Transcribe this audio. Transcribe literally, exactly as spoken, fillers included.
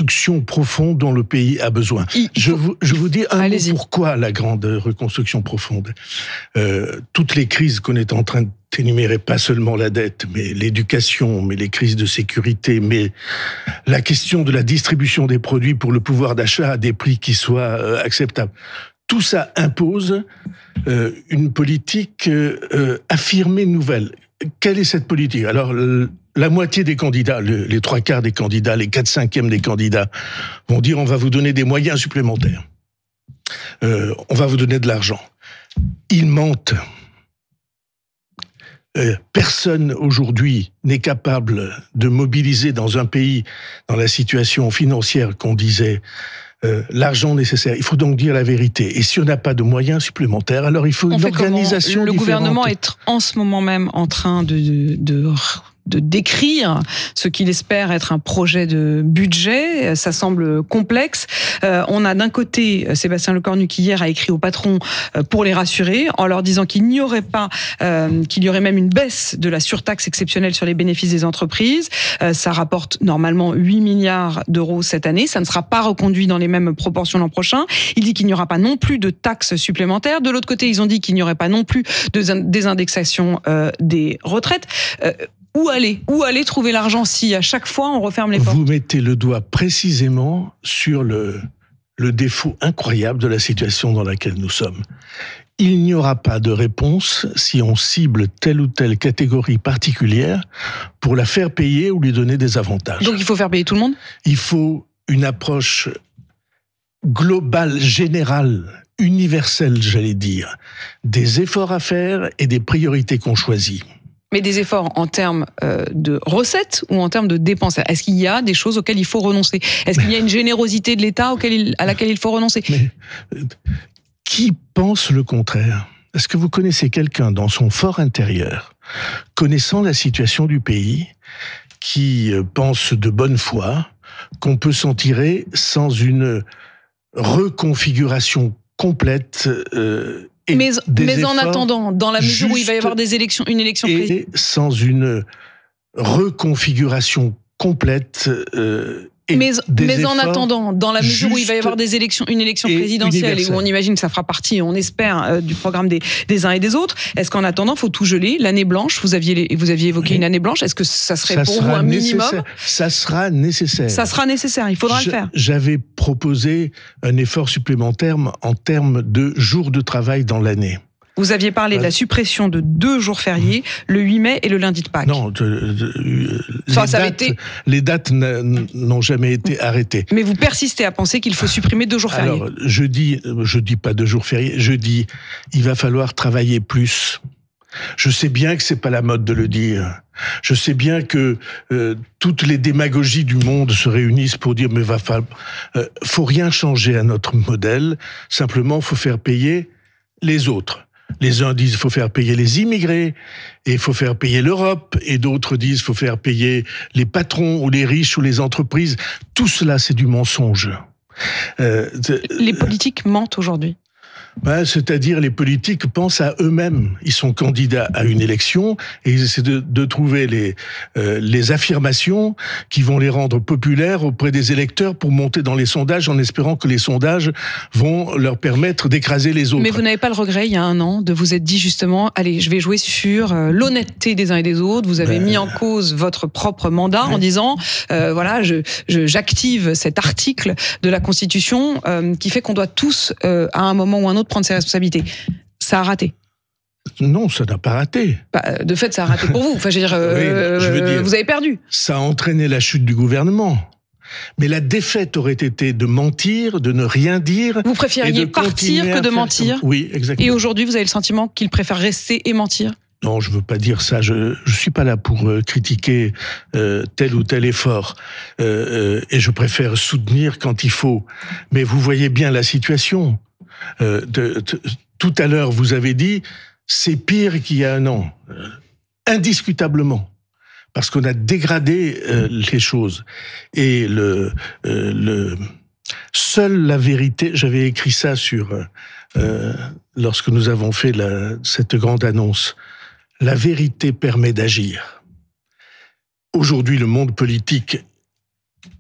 reconstruction profonde dont le pays a besoin. Il, il je, vous, je vous dis un mot pourquoi la grande reconstruction profonde. Euh, toutes les crises qu'on est en train d'énumérer, pas seulement la dette, mais l'éducation, mais les crises de sécurité, mais la question de la distribution des produits pour le pouvoir d'achat à des prix qui soient euh, acceptables. Tout ça impose euh, une politique euh, affirmée nouvelle. Quelle est cette politique ? Alors, le, la moitié des candidats, le, les trois quarts des candidats, les quatre cinquièmes des candidats vont dire on va vous donner des moyens supplémentaires. Euh, on va vous donner de l'argent. Ils mentent. Euh, personne aujourd'hui n'est capable de mobiliser dans un pays, dans la situation financière qu'on disait, Euh, l'argent nécessaire. Il faut donc dire la vérité. Et si on n'a pas de moyens supplémentaires, alors il faut on une organisation Le différente. gouvernement est en ce moment même en train de... de, de... de décrire ce qu'il espère être un projet de budget. Ça semble complexe. Euh, on a d'un côté Sébastien Lecornu qui hier a écrit aux patrons pour les rassurer en leur disant qu'il n'y aurait pas, euh, qu'il y aurait même une baisse de la surtaxe exceptionnelle sur les bénéfices des entreprises. Euh, ça rapporte normalement huit milliards d'euros cette année. Ça ne sera pas reconduit dans les mêmes proportions l'an prochain. Il dit qu'il n'y aura pas non plus de taxes supplémentaires. De l'autre côté, ils ont dit qu'il n'y aurait pas non plus de désindexation euh, des retraites. Euh, Où aller ? Où aller trouver l'argent si à chaque fois on referme les portes ? Vous mettez le doigt précisément sur le, le défaut incroyable de la situation dans laquelle nous sommes. Il n'y aura pas de réponse si on cible telle ou telle catégorie particulière pour la faire payer ou lui donner des avantages. Donc il faut faire payer tout le monde ? Il faut une approche globale, générale, universelle, j'allais dire, des efforts à faire et des priorités qu'on choisit. Mais des efforts en termes euh, de recettes ou en termes de dépenses ? Est-ce qu'il y a des choses auxquelles il faut renoncer ? Est-ce qu'il y a une générosité de l'État auquel il, à laquelle il faut renoncer ? Mais euh, qui pense le contraire ? Est-ce que vous connaissez quelqu'un dans son fort intérieur, connaissant la situation du pays, qui euh, pense de bonne foi qu'on peut s'en tirer sans une reconfiguration complète euh, Mais, mais en attendant, dans la mesure où il va y avoir des élections, une élection présidentielle. Et sans une reconfiguration complète. Euh, et mais mais en efforts attendant, dans la mesure où il va y avoir des élections, une élection et présidentielle et où on imagine que ça fera partie, on espère, euh, du programme des, des uns et des autres, est-ce qu'en attendant, il faut tout geler ? L'année blanche, vous aviez, vous aviez évoqué oui. une année blanche, est-ce que ça serait ça pour vous un minimum ? Ça sera nécessaire. Ça sera nécessaire, il faudra Je, le faire. J'avais proposé un effort supplémentaire en termes de jours de travail dans l'année. Vous aviez parlé de la suppression de deux jours fériés, le huit mai et le lundi de Pâques. Non, de, de, de, enfin, les, ça dates, été... les dates n'ont jamais été arrêtées. Mais vous persistez à penser qu'il faut supprimer deux jours fériés. Alors, je dis, je dis pas deux jours fériés, je dis, il va falloir travailler plus. Je sais bien que c'est pas la mode de le dire. Je sais bien que euh, toutes les démagogies du monde se réunissent pour dire mais va falloir, euh, faut rien changer à notre modèle. Simplement, faut faire payer les autres. Les uns disent qu'il faut faire payer les immigrés, et il faut faire payer l'Europe, et d'autres disent qu'il faut faire payer les patrons, ou les riches, ou les entreprises. Tout cela, c'est du mensonge. Euh, les politiques mentent aujourd'hui. Ben, c'est-à-dire les politiques pensent à eux-mêmes. Ils sont candidats à une élection et ils essaient de, de trouver les, euh, les affirmations qui vont les rendre populaires auprès des électeurs pour monter dans les sondages en espérant que les sondages vont leur permettre d'écraser les autres. Mais vous n'avez pas le regret, il y a un an, de vous être dit justement, allez, je vais jouer sur euh, l'honnêteté des uns et des autres. Vous avez ben... mis en cause votre propre mandat ouais. en disant, euh, voilà, je, je, j'active cet article de la Constitution euh, qui fait qu'on doit tous, euh, à un moment ou un autre, prendre ses responsabilités. Ça a raté. Non, ça n'a pas raté. Bah, de fait, ça a raté pour vous. Enfin, je veux dire, euh, oui, je veux dire, vous avez perdu. Ça a entraîné la chute du gouvernement. Mais la défaite aurait été de mentir, de ne rien dire. Vous préfériez partir que de mentir. Oui, exactement. Et aujourd'hui, vous avez le sentiment qu'il préfère rester et mentir ? Non, je veux pas dire ça. Je je suis pas là pour euh, critiquer euh, tel ou tel effort, euh, euh, et je préfère soutenir quand il faut. Mais vous voyez bien la situation. Euh, de, de, tout à l'heure, vous avez dit c'est pire qu'il y a un an, euh, indiscutablement, parce qu'on a dégradé euh, les choses. Et le euh, le seule la vérité. J'avais écrit ça sur euh, lorsque nous avons fait la, cette grande annonce. La vérité permet d'agir. Aujourd'hui, le monde politique